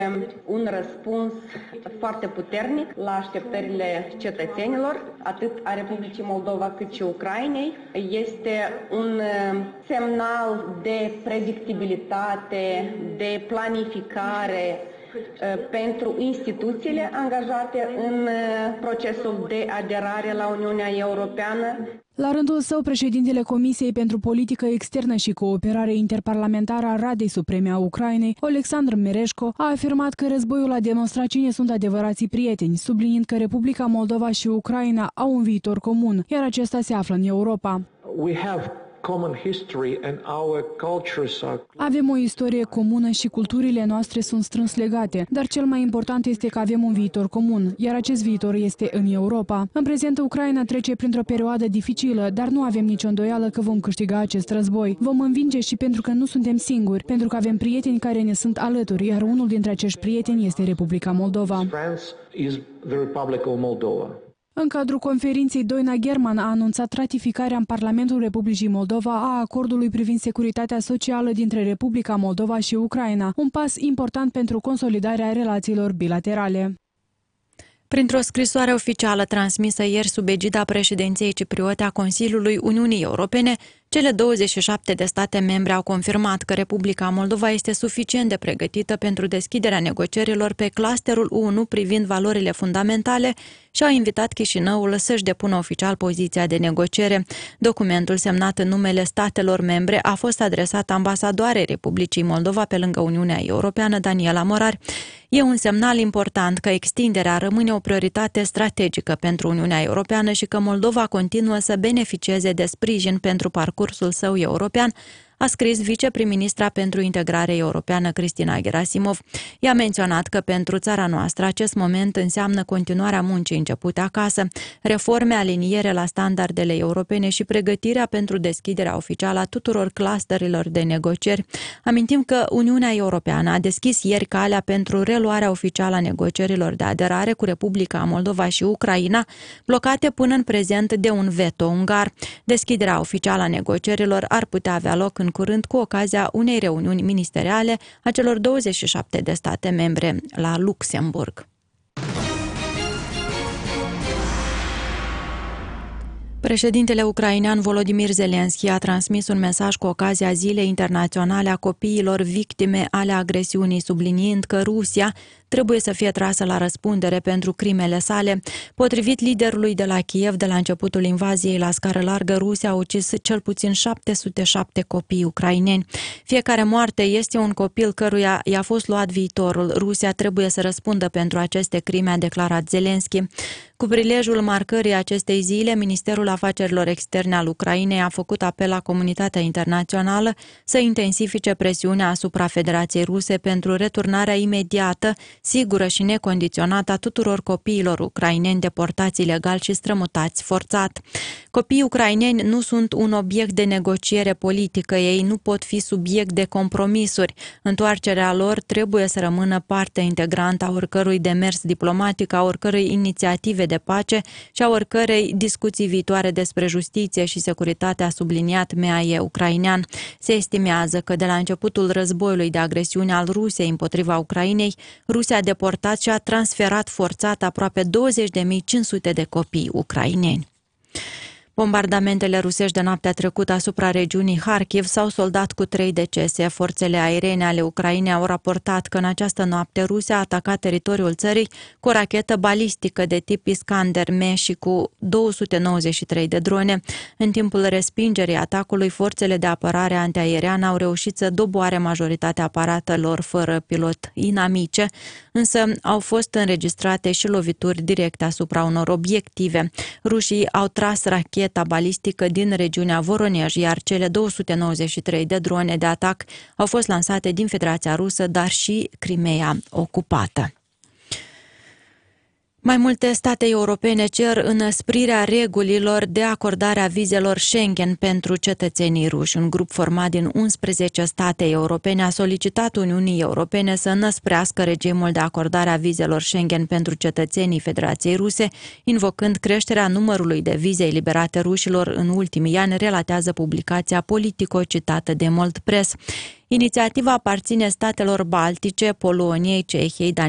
un răspuns foarte puternic la așteptările cetățenilor, atât a Republicii Moldova cât și Ucrainei. Este un semnal de predictibilitate, de planificare pentru instituțiile angajate în procesul de aderare la Uniunea Europeană. La rândul său, președintele Comisiei pentru Politică Externă și Cooperare Interparlamentară a Radei Supreme a Ucrainei, Oleksandr Mereșko, a afirmat că războiul a demonstrat cine sunt adevărații prieteni, subliniind că Republica Moldova și Ucraina au un viitor comun, iar acesta se află în Europa. Avem o istorie comună și culturile noastre sunt strâns legate, dar cel mai important este că avem un viitor comun, iar acest viitor este în Europa. În prezent, Ucraina trece printr-o perioadă dificilă, dar nu avem nicio îndoială că vom câștiga acest război. Vom învinge și pentru că nu suntem singuri, pentru că avem prieteni care ne sunt alături, iar unul dintre acești prieteni este Republica Moldova. În cadrul conferinței, Doina German a anunțat ratificarea în Parlamentul Republicii Moldova a acordului privind securitatea socială dintre Republica Moldova și Ucraina, un pas important pentru consolidarea relațiilor bilaterale. Printr-o scrisoare oficială transmisă ieri sub egida președinției cipriote a Consiliului Uniunii Europene, cele 27 de state membre au confirmat că Republica Moldova este suficient de pregătită pentru deschiderea negocierilor pe clusterul 1 privind valorile fundamentale și au invitat Chișinăul să-și depună oficial poziția de negociere. Documentul semnat în numele statelor membre a fost adresat ambasadoarei Republicii Moldova pe lângă Uniunea Europeană, Daniela Morar. E un semnal important că extinderea rămâne o prioritate strategică pentru Uniunea Europeană și că Moldova continuă să beneficieze de sprijin pentru parcursul său european, a scris viceprim-ministra pentru integrare europeană Cristina Gerasimov. I-a menționat că pentru țara noastră acest moment înseamnă continuarea muncii începute acasă, reforme, aliniere la standardele europene și pregătirea pentru deschiderea oficială a tuturor clusterilor de negocieri. Amintim că Uniunea Europeană a deschis ieri calea pentru reluarea oficială a negocierilor de aderare cu Republica Moldova și Ucraina, blocate până în prezent de un veto ungar. Deschiderea oficială a negocierilor ar putea avea loc în curând cu ocazia unei reuniuni ministeriale a celor 27 de state membre la Luxemburg. Președintele ucrainean Volodymyr Zelensky a transmis un mesaj cu ocazia Zilei Internaționale a Copiilor Victime ale agresiunii, subliniind că Rusia trebuie să fie trasă la răspundere pentru crimele sale. Potrivit liderului de la Kiev, de la începutul invaziei la scară largă, Rusia a ucis cel puțin 707 copii ucraineni. Fiecare moarte este un copil căruia i-a fost luat viitorul. Rusia trebuie să răspundă pentru aceste crime, a declarat Zelensky. Cu prilejul marcării acestei zile, Ministerul Afacerilor Externe al Ucrainei a făcut apel la comunitatea internațională să intensifice presiunea asupra Federației Ruse pentru returnarea imediată, sigură și necondiționată a tuturor copiilor ucraineni deportați ilegal și strămutați forțat. Copiii ucraineni nu sunt un obiect de negociere politică, ei nu pot fi subiect de compromisuri. Întoarcerea lor trebuie să rămână parte integrantă a oricărui demers diplomatic, a oricărei inițiative de pace și a oricărei discuții viitoare despre justiție și securitate, a subliniat MEAE ucrainean. Se estimează că de la începutul războiului de agresiune al Rusiei împotriva Ucrainei, Rusia a deportat și a transferat forțat aproape 20.500 de copii ucraineni. Bombardamentele rusești de noaptea trecută asupra regiunii Kharkiv s-au soldat cu 3 decese. Forțele aeriene ale Ucrainei au raportat că în această noapte Rusia a atacat teritoriul țării cu o rachetă balistică de tip Iskander-M și cu 293 de drone. În timpul respingerii atacului, forțele de apărare antiaeriană au reușit să doboare majoritatea aparatelor fără pilot inamice, însă au fost înregistrate și lovituri directe asupra unor obiective. Rușii au tras racheta balistică din regiunea Voronej, iar cele 293 de drone de atac au fost lansate din Federația Rusă, dar și Crimeea ocupată. Mai multe state europene cer înăsprirea regulilor de acordare a vizelor Schengen pentru cetățenii ruși. Un grup format din 11 state europene a solicitat Uniunii Europene să înăsprească regimul de acordare a vizelor Schengen pentru cetățenii Federației Ruse, invocând creșterea numărului de vize eliberate rușilor în ultimii ani, relatează publicația Politico citată de Mold Press. Inițiativa aparține statelor baltice, Poloniei, Cehiei,